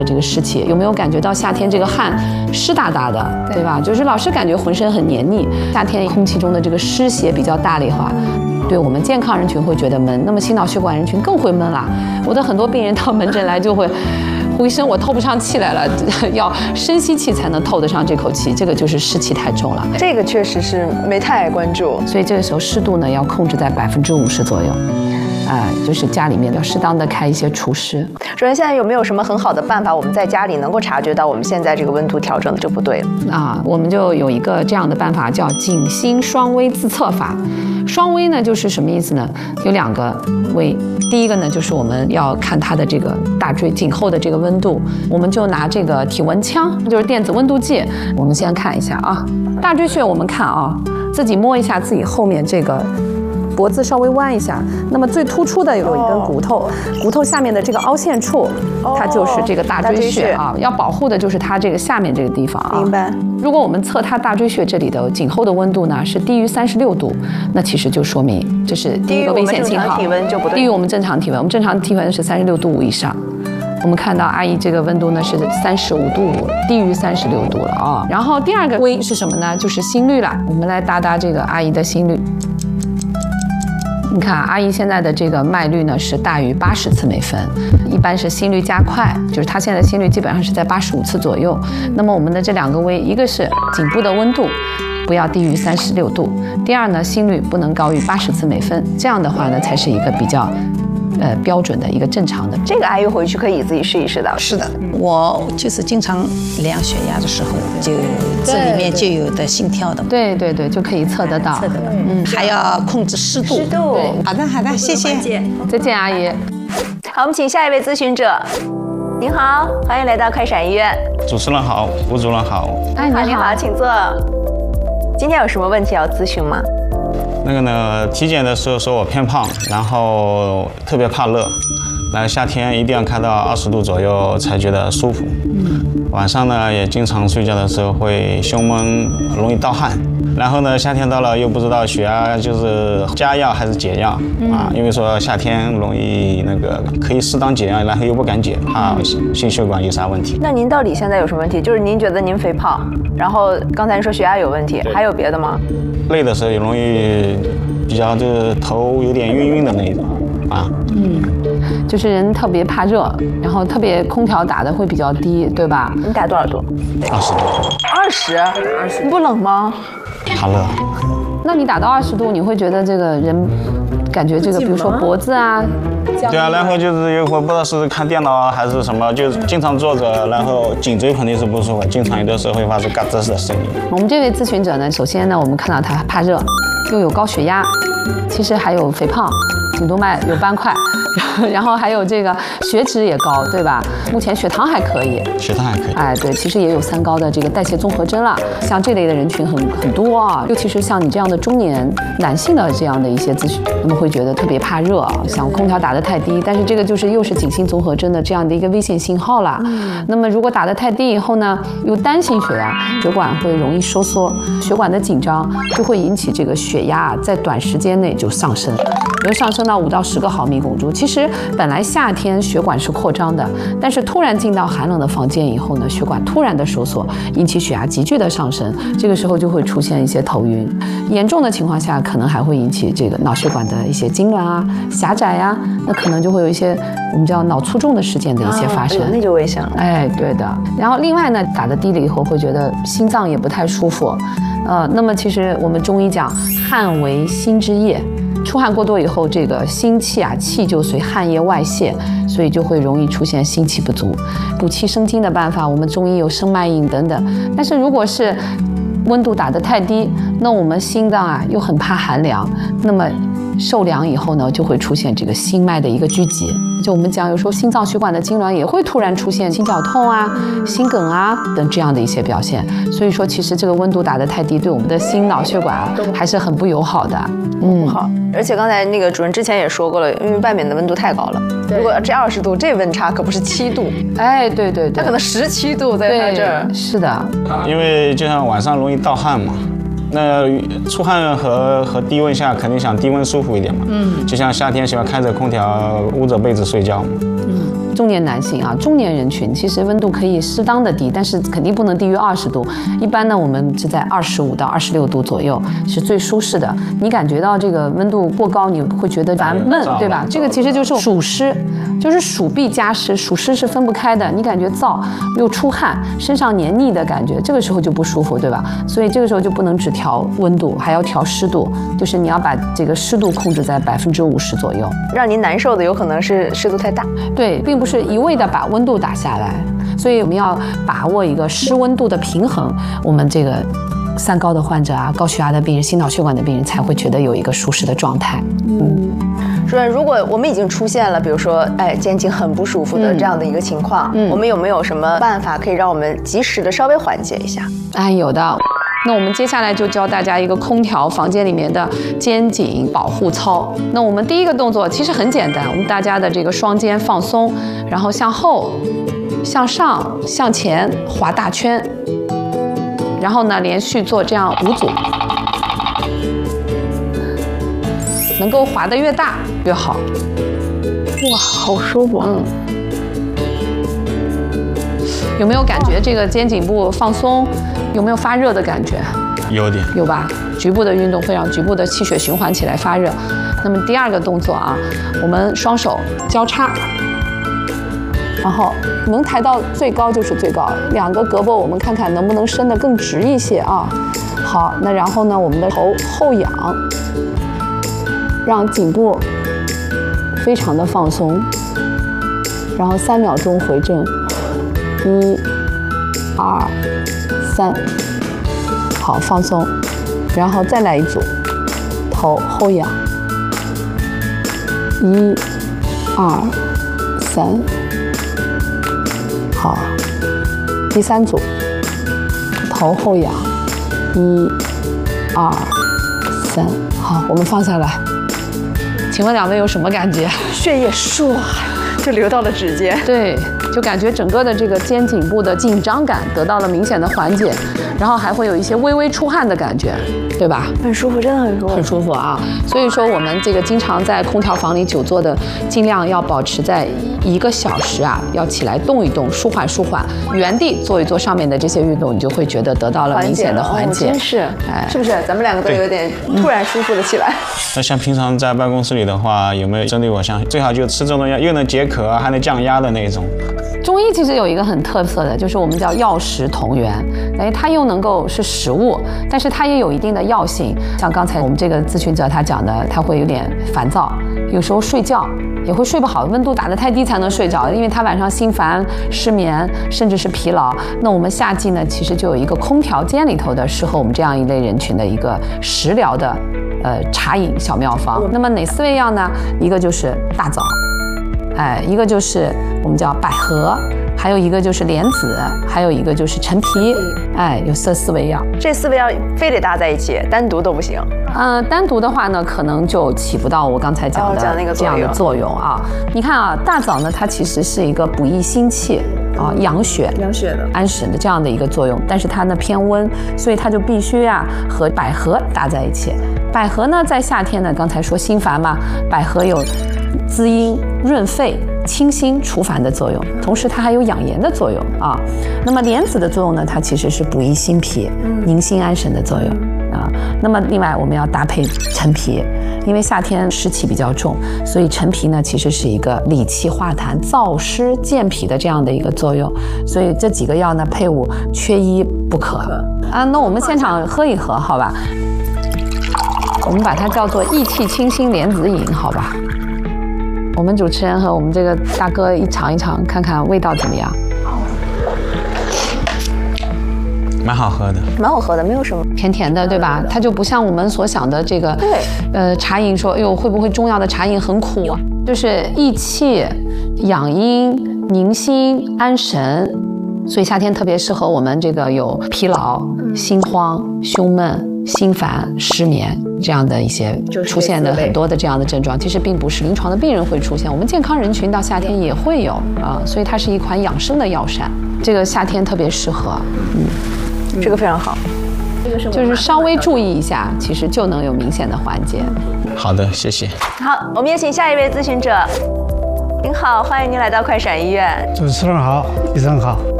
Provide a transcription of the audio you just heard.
这个湿气，有没有感觉到夏天这个汗湿哒哒的，对吧？就是老是感觉浑身很黏腻。夏天空气中的这个湿邪比较大的话，对我们健康人群会觉得闷，那么心脑血管人群更会闷啦。我的很多病人到门诊来就会，胡医生我透不上气来了，要深吸气才能透得上这口气，这个就是湿气太重了。 这个确实是没太关注， 所以这个时候湿度呢要控制在50%左右。就是家里面要适当的开一些除湿。 主任，现在有没有什么很好的办法，我们在家里能够察觉到我们现在这个温度调整的就不对了？ 我们就有一个这样的办法，叫颈心双微自测法。双微呢，就是什么意思呢？有2个微。第一个呢，就是我们要看它的这个大椎颈后的这个温度，我们就拿这个体温枪，就是电子温度计，我们先看一下啊，大椎穴我们看啊，自己摸一下自己后面这个。脖子稍微弯一下，那么最突出的有一根骨头，骨头下面的这个凹陷处，它就是这个大椎穴啊。要保护的就是它这个下面这个地方啊。 明白。 如果我们测它大椎穴这里的颈后的温度呢是低于36度，那其实就说明这是第一个危险信号。 低于我们正常体温就不对。 低于我们正常体温，我们正常体温是36度5以上。我们看到阿姨这个温度呢是35度5，低于36度了啊。然后第2个微是什么呢？就是心率了。我们来达这个阿姨的心率。你看，阿姨现在的这个脉率呢是大于80次每分，一般是心率加快，就是她现在心率基本上是在85次左右。那么我们的这2个微，一个是颈部的温度不要低于36度，第2呢，心率不能高于80次每分，这样的话呢才是一个比较标准的一个正常的。 这个阿姨回去可以自己试一试的。 是的，我就是经常量血压的时候，就这里面就有的心跳的。 对，就可以测得到。 还要控制湿度。好的，谢谢。 再见，阿姨。 好，我们请下一位咨询者。您好，欢迎来到快闪医院。 主持人好，吴主任好。 你好，请坐。今天有什么问题要咨询吗？ 那个呢，体检的时候说我偏胖，然后特别怕热，然后夏天一定要开到20度左右才觉得舒服。晚上呢也经常睡觉的时候会胸闷，容易盗汗。然后呢，夏天到了又不知道血压就是加药还是解药啊，因为说夏天容易那个可以适当解药，然后又不敢解，怕心血管有啥问题。 那您到底现在有什么问题？就是您觉得您肥胖，然后刚才您说血压有问题，还有别的吗？ 累的时候也容易比较就是头有点晕的那一种啊。 就是人特别怕热，然后特别空调打的会比较低，对吧？ 你打多少度 ？20度。 20？你不冷吗？ 怕热。 那你打到20度，你会觉得这个人感觉这个，比如说脖子啊。 对啊，然后就是有会不知道是看电脑啊还是什么，就经常坐着，然后颈椎肯定是不舒服，经常有的时候会发出嘎吱的声音。 我们这位咨询者呢，首先呢，我们看到他怕热，又有高血压，其实还有肥胖，颈动脉有斑块。然后还有这个血脂也高，对吧？目前血糖还可以， 血糖还可以。 对，其实也有3高的这个代谢综合征了。像这类的人群很多啊，尤其是像你这样的中年男性的这样的一些咨询，他们会觉得特别怕热，想空调打得太低，但是这个就是又是颈心综合征的这样的一个危险信号啦。那么如果打得太低以后呢，又担心血压，血管会容易收缩，血管的紧张就会引起这个血压在短时间内就上升，比如上升到5到10个毫米汞柱。其实本来夏天血管是扩张的，但是突然进到寒冷的房间以后呢，血管突然的收缩，引起血压急剧的上升，这个时候就会出现一些头晕，严重的情况下可能还会引起这个脑血管的一些痉挛啊、狭窄啊，那可能就会有一些我们叫脑卒中的事件的一些发生， 那就危险了。 对的。然后另外呢，打得低了以后会觉得心脏也不太舒服，那么其实我们中医讲汗为心之液。出汗过多以后，这个心气啊，气就随汗液外泄，所以就会容易出现心气不足。补气生津的办法，我们中医有生脉饮等等。但是如果是温度打得太低，那我们心脏啊又很怕寒凉，那么受凉以后呢，就会出现这个心脉的一个聚集。就我们讲，有时候心脏血管的痉挛也会突然出现心绞痛啊、心梗啊等这样的一些表现。所以说，其实这个温度打得太低，对我们的心脑血管啊还是很不友好的。 好。而且刚才那个主任之前也说过了，因为外面的温度太高了，如果这20度，这温差可不是7度。对，它可能17度在它这儿。 是的。 因为就像晚上容易盗汗嘛。那出汗和低温下肯定想低温舒服一点嘛，就像夏天喜欢开着空调捂着被子睡觉嘛。 中年男性啊，中年人群其实温度可以适当的低，但是肯定不能低于20度。一般呢，我们是在25到26度左右是最舒适的。你感觉到这个温度过高，你会觉得烦闷，对吧？这个其实就是暑湿，就是暑痹加湿，暑湿是分不开的。你感觉燥又出汗，身上黏腻的感觉，这个时候就不舒服，对吧？所以这个时候就不能只调温度，还要调湿度，就是你要把这个湿度控制在50%左右。 让您难受的有可能是湿度太大， 对，并不是一味的把温度打下来，所以我们要把握一个湿温度的平衡。我们这个三高的患者啊，高血压的病人、心脑血管的病人才会觉得有一个舒适的状态。 主任，如果我们已经出现了，比如说，肩颈很不舒服的这样的一个情况，我们有没有什么办法可以让我们及时的稍微缓解一下？ 有的。那我们接下来就教大家一个空调房间里面的肩颈保护操。那我们第一个动作其实很简单，我们大家的这个双肩放松，然后向后、向上、向前划大圈，然后呢连续做这样5组，能够划得越大越好。 哇，好舒服。 有没有感觉这个肩颈部放松？有没有发热的感觉？ 有点， 有吧？局部的运动会让局部的气血循环起来发热。那么第二个动作啊，我们双手交叉，然后能抬到最高就是最高，两个胳膊我们看看能不能伸得更直一些啊。好，那然后呢，我们的头后仰，让颈部非常的放松，然后3秒钟回正，1、2、3，好，放松，然后再来一组，头后仰，1、2、3，好，第3组，头后仰，1、2、3，好，我们放下来。请问2位有什么感觉？ 血液唰就流到了指尖， 对，就感觉整个的这个肩颈部的紧张感得到了明显的缓解，然后还会有一些微微出汗的感觉，对吧？ 很舒服，真的很舒服， 很舒服啊！所以说我们这个经常在空调房里久坐的，尽量要保持在1个小时啊，要起来动一动，舒缓舒缓，原地做一做上面的这些运动，你就会觉得得到了明显的缓解。 真是，是不是？咱们2个都有点突然舒服了起来。 那像平常在办公室里的话，有没有针对我像最好就吃这种东西，又能解渴还能降压的那种？ 中医其实有一个很特色的，就是我们叫药食同源，它又能够是食物，但是它也有一定的药性。像刚才我们这个咨询者他讲的，他会有点烦躁，有时候睡觉也会睡不好，温度打得太低才能睡着，因为他晚上心烦、失眠，甚至是疲劳。那我们夏季呢，其实就有一个空调间里头的适合我们这样一类人群的一个食疗的茶饮小妙方。那么哪4味药呢？一个就是大枣，一个就是我们叫百合，还有一个就是莲子，还有一个就是陈皮，有这4味药。 这4味药非得搭在一起，单独都不行。 单独的话呢，可能就起不到我刚才讲的这样的作用啊。你看啊，大枣呢，它其实是一个补益心气啊、养血的、 安神的这样的一个作用，但是它呢偏温，所以它就必须和百合搭在一起。百合呢，在夏天呢，刚才说心烦嘛，百合有滋阴润肺、清心除烦的作用，同时它还有养颜的作用啊。那么莲子的作用呢，它其实是补益心脾、宁心安神的作用啊。那么另外我们要搭配陈皮，因为夏天湿气比较重，所以陈皮呢其实是一个理气化痰、燥湿健脾的这样的一个作用，所以这几个药呢配伍缺一不可啊。那我们现场喝一喝，好吧？我们把它叫做益气清心莲子饮，好吧？我们主持人和我们这个大哥一尝一尝，看看味道怎么样。 蛮好喝的， 蛮好喝的，没有什么甜甜的，对吧？它就不像我们所想的这个，茶饮说，哎呦，会不会中药的茶饮很苦啊？就是益气、养阴、宁心、安神，所以夏天特别适合我们这个有疲劳、心慌、胸闷、心烦、失眠这样的一些出现的很多的这样的症状，其实并不是临床的病人会出现，我们健康人群到夏天也会有啊，所以它是一款养生的药膳，这个夏天特别适合。 这个非常好， 就是稍微注意一下，其实就能有明显的缓解。 好的，谢谢。 好，我们有请下一位咨询者。 您好，欢迎您来到快闪医院。 主持人好，医生好。